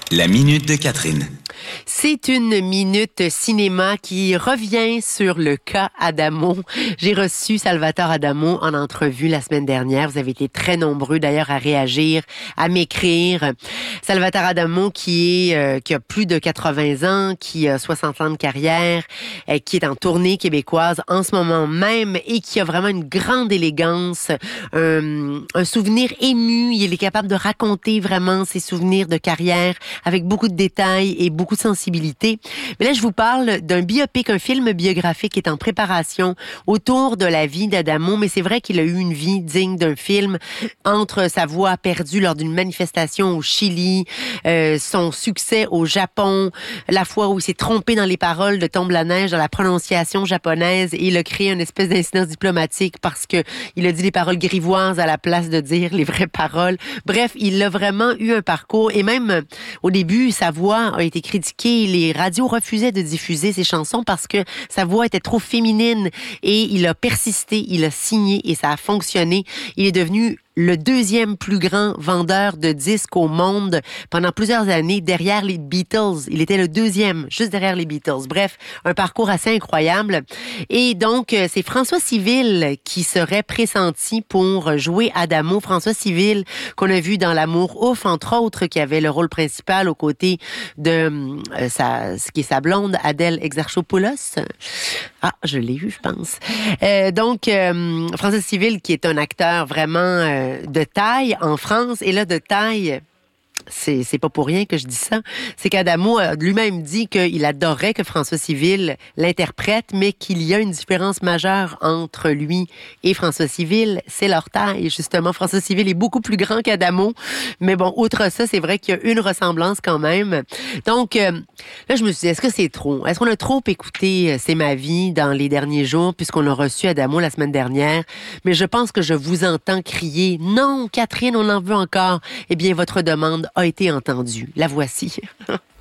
La minute de Catherine. C'est une minute cinéma qui revient sur le cas Adamo. J'ai reçu Salvatore Adamo en entrevue la semaine dernière. Vous avez été très nombreux d'ailleurs à réagir, à m'écrire. Salvatore Adamo qui a plus de 80 ans, qui a 60 ans de carrière, qui est en tournée québécoise en ce moment même et qui a vraiment une grande élégance, un souvenir ému. Il est capable de raconter vraiment ses souvenirs de carrière avec beaucoup de détails et beaucoup de sensibilité. Mais là, je vous parle d'un biopic, un film biographique qui est en préparation autour de la vie d'Adamo. Mais c'est vrai qu'il a eu une vie digne d'un film entre sa voix perdue lors d'une manifestation au Chili, son succès au Japon, la fois où il s'est trompé dans les paroles de Tombe la neige, dans la prononciation japonaise, et il a créé une espèce d'incident diplomatique parce que il a dit les paroles grivoises à la place de dire les vraies paroles. Bref, il a vraiment eu un parcours, et même au début, sa voix a été critiquée. Les radios refusaient de diffuser ses chansons parce que sa voix était trop féminine, et il a persisté, il a signé et ça a fonctionné. Il est devenu le deuxième plus grand vendeur de disques au monde pendant plusieurs années, derrière les Beatles. Il était le deuxième, juste derrière les Beatles. Bref, un parcours assez incroyable. Et donc, c'est François Civil qui serait pressenti pour jouer Adamo. François Civil, qu'on a vu dans L'Amour ouf, entre autres, qui avait le rôle principal aux côtés de ce qui est sa blonde, Adèle Exarchopoulos. Ah, je l'ai eu, je pense. Donc, François Civil, qui est un acteur vraiment de taille en France, et là, de taille... C'est pas pour rien que je dis ça. C'est qu'Adamo a lui-même dit qu'il adorait que François Civil l'interprète, mais qu'il y a une différence majeure entre lui et François Civil, c'est leur taille. Justement, François Civil est beaucoup plus grand qu'Adamo. Mais bon, outre ça, c'est vrai qu'il y a une ressemblance quand même. Donc, là, je me suis dit, est-ce que c'est trop? Est-ce qu'on a trop écouté C'est ma vie dans les derniers jours, puisqu'on a reçu Adamo la semaine dernière? Mais je pense que je vous entends crier, non, Catherine, on en veut encore. Eh bien, votre demande a été entendue. La voici.